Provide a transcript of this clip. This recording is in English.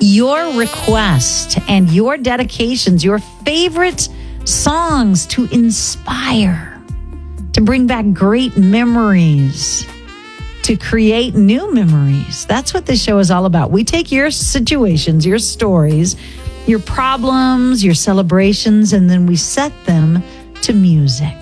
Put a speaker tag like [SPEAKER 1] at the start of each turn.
[SPEAKER 1] your request and your dedications, your favorite songs to inspire, to bring back great memories, to create new memories. That's what this show is all about. We take your situations, your stories, your problems, your celebrations, and then we set them to music.